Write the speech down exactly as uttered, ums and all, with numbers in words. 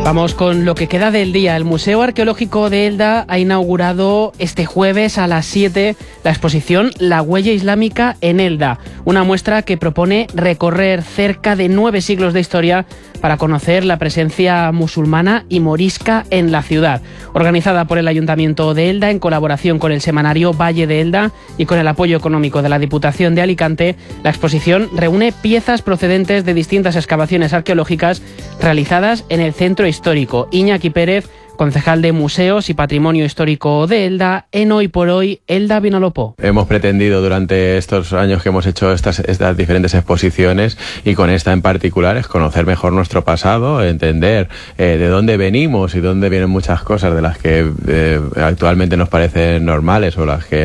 Vamos con lo que queda del día. El Museo Arqueológico de Elda ha inaugurado este jueves a las siete la exposición La huella islámica en Elda, una muestra que propone recorrer cerca de nueve siglos de historia para conocer la presencia musulmana y morisca en la ciudad. Organizada por el Ayuntamiento de Elda en colaboración con el semanario Valle de Elda y con el apoyo económico de la Diputación de Alicante, la exposición reúne piezas procedentes de distintas excavaciones arqueológicas realizadas en el centro histórico. Iñaki Pérez, concejal de Museos y Patrimonio Histórico de Elda, en Hoy por Hoy, Elda Vinalopó. Hemos pretendido durante estos años que hemos hecho estas, estas diferentes exposiciones, y con esta en particular, es conocer mejor nuestro pasado, entender eh, de dónde venimos y dónde vienen muchas cosas de las que eh, actualmente nos parecen normales o las que